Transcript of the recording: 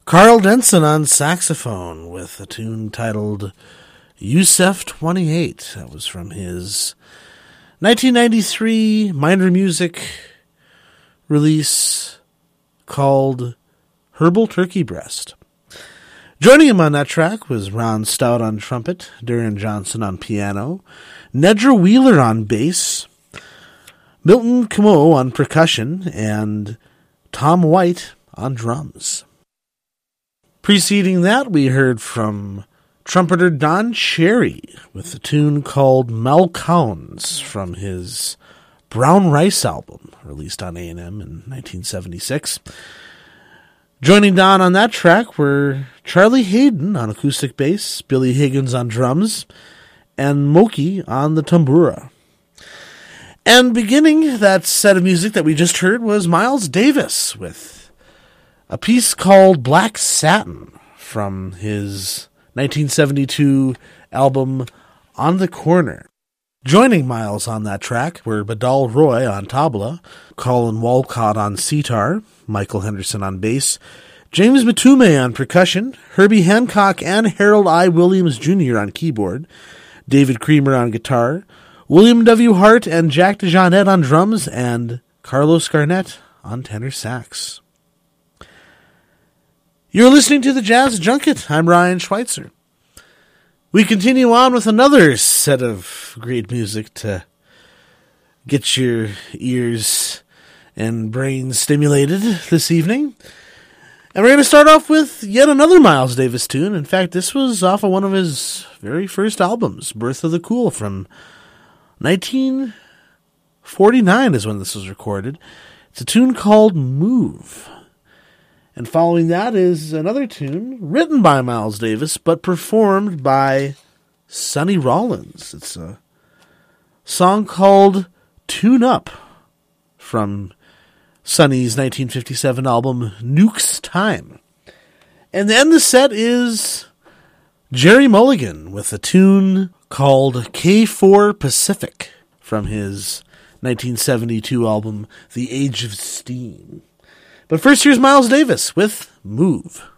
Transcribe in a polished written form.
Carl Denson on saxophone with a tune titled Yusef 28. That was from his 1993 Minor Music release called Herbal Turkey Breast. Joining him on that track was Ron Stout on trumpet, Darren Johnson on piano, Nedra Wheeler on bass, Milton Camo on percussion, and Tom White on drums. Preceding that, we heard from trumpeter Don Cherry with a tune called Malcowns from his Brown Rice album, released on A&M in 1976. Joining Don on that track were Charlie Hayden on acoustic bass, Billy Higgins on drums, and Moki on the tambura. And beginning that set of music that we just heard was Miles Davis with a piece called Black Satin from his 1972 album On the Corner. Joining Miles on that track were Badal Roy on tabla, Colin Walcott on sitar, Michael Henderson on bass, James Matume on percussion, Herbie Hancock and Harold I. Williams Jr. on keyboard, David Creamer on guitar, William W. Hart and Jack DeJohnette on drums, and Carlos Garnett on tenor sax. You're listening to the Jazz Junket. I'm Ryan Schweitzer. We continue on with another set of great music to get your ears and brains stimulated this evening. And we're going to start off with yet another Miles Davis tune. In fact, this was off of one of his very first albums, Birth of the Cool, from 1949 is when this was recorded. It's a tune called Move. And following that is another tune written by Miles Davis, but performed by Sonny Rollins. It's a song called Tune Up from Sonny's 1957 album Nuke's Time. And then the set is Jerry Mulligan with a tune called K4 Pacific from his 1972 album The Age of Steam. But first, here's Miles Davis with Move.